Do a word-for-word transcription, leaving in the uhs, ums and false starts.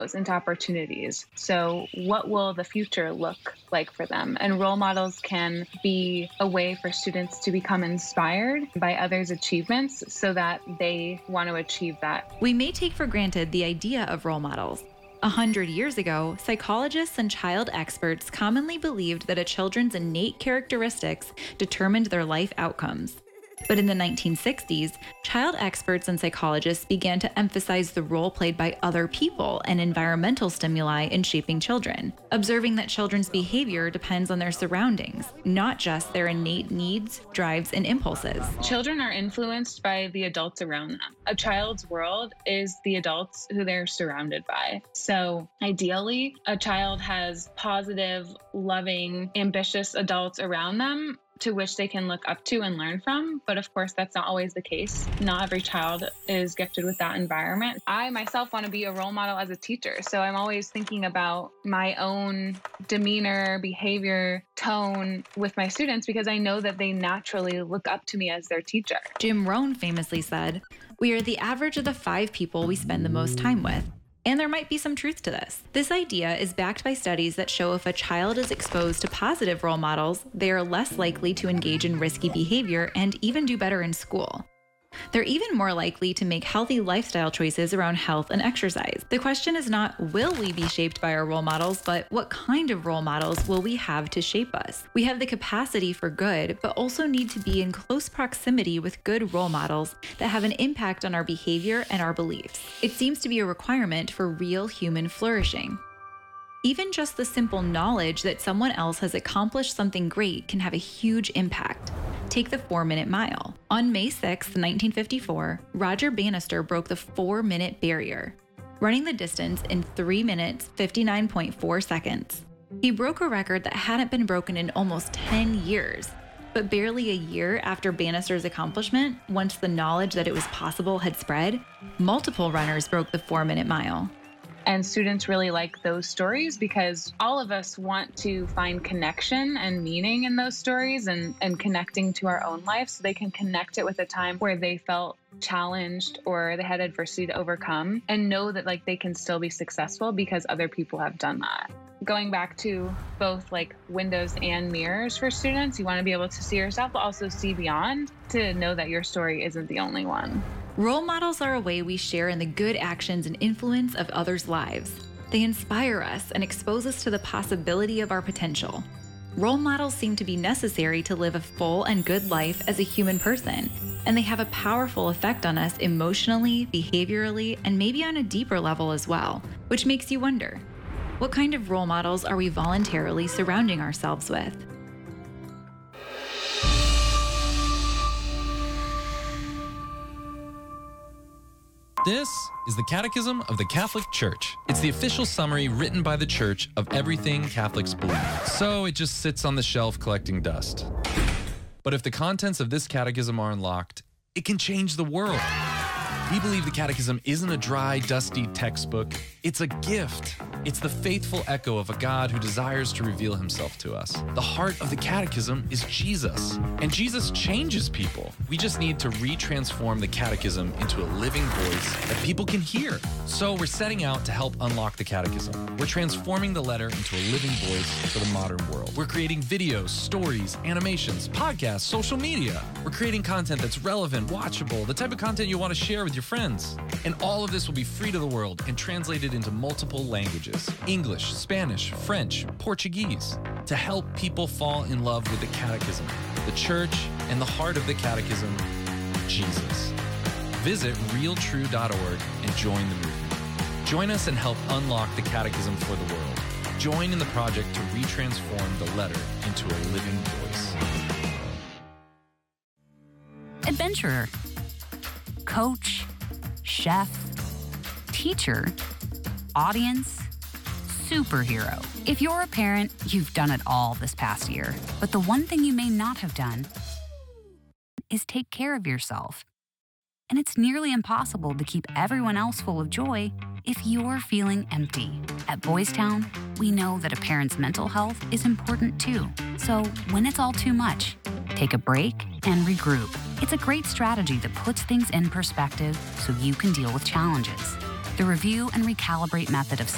into opportunities. So what will the future look like for them? And role models can be a way for students to become inspired by others' achievements so that they want to achieve that. We may take for granted the idea of role models. A hundred years ago, psychologists and child experts commonly believed that a children's innate characteristics determined their life outcomes. But in the nineteen sixties, child experts and psychologists began to emphasize the role played by other people and environmental stimuli in shaping children, observing that children's behavior depends on their surroundings, not just their innate needs, drives, and impulses. Children are influenced by the adults around them. A child's world is the adults who they're surrounded by. So ideally, a child has positive, loving, ambitious adults around them to which they can look up to and learn from. But of course, that's not always the case. Not every child is gifted with that environment. I myself want to be a role model as a teacher. So I'm always thinking about my own demeanor, behavior, tone with my students because I know that they naturally look up to me as their teacher. Jim Rohn famously said, "We are the average of the five people we spend the most time with." And there might be some truth to this. This idea is backed by studies that show if a child is exposed to positive role models, they are less likely to engage in risky behavior and even do better in school. They're even more likely to make healthy lifestyle choices around health and exercise. The question is not, will we be shaped by our role models, but what kind of role models will we have to shape us? We have the capacity for good, but also need to be in close proximity with good role models that have an impact on our behavior and our beliefs. It seems to be a requirement for real human flourishing. Even just the simple knowledge that someone else has accomplished something great can have a huge impact. Take the four-minute mile. On May sixth, nineteen fifty-four, Roger Bannister broke the four-minute barrier, running the distance in three minutes, fifty-nine point four seconds. He broke a record that hadn't been broken in almost ten years. But barely a year after Bannister's accomplishment, once the knowledge that it was possible had spread, multiple runners broke the four-minute mile. And students really like those stories because all of us want to find connection and meaning in those stories and, and connecting to our own life so they can connect it with a time where they felt challenged or they had adversity to overcome and know that like they can still be successful because other people have done that. Going back to both like windows and mirrors for students, you want to be able to see yourself, but also see beyond to know that your story isn't the only one. Role models are a way we share in the good actions and influence of others' lives. They inspire us and expose us to the possibility of our potential. Role models seem to be necessary to live a full and good life as a human person, and they have a powerful effect on us emotionally, behaviorally, and maybe on a deeper level as well, which makes you wonder, what kind of role models are we voluntarily surrounding ourselves with? This is the Catechism of the Catholic Church. It's the official summary written by the Church of everything Catholics believe. So it just sits on the shelf collecting dust. But if the contents of this catechism are unlocked, it can change the world. We believe the Catechism isn't a dry, dusty textbook. It's a gift. It's the faithful echo of a God who desires to reveal himself to us. The heart of the Catechism is Jesus, and Jesus changes people. We just need to re-transform the Catechism into a living voice that people can hear. So we're setting out to help unlock the Catechism. We're transforming the letter into a living voice for the modern world. We're creating videos, stories, animations, podcasts, social media. We're creating content that's relevant, watchable, the type of content you want to share with your friends. And all of this will be free to the world and translated into multiple languages: English, Spanish, French, Portuguese, to help people fall in love with the Catechism, the Church, and the heart of the Catechism, Jesus. Visit real true dot org and join the movement. Join us and help unlock the Catechism for the world. Join in the project to re-transform the letter into a living voice. Adventurer, coach, chef, teacher, audience, superhero. If you're a parent, you've done it all this past year. But the one thing you may not have done is take care of yourself. And it's nearly impossible to keep everyone else full of joy if you're feeling empty. At Boys Town, we know that a parent's mental health is important too. So when it's all too much, take a break and regroup. It's a great strategy that puts things in perspective so you can deal with challenges. The review and recalibrate method of